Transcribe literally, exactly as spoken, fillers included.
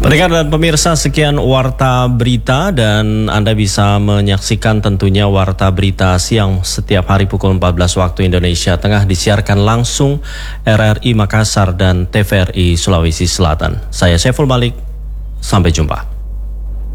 Pendengar dan pemirsa, sekian Warta Berita, dan Anda bisa menyaksikan tentunya Warta Berita siang setiap hari pukul empat belas waktu Indonesia Tengah, disiarkan langsung R R I Makassar dan T V R I Sulawesi Selatan. Saya Saiful Malik, sampai jumpa.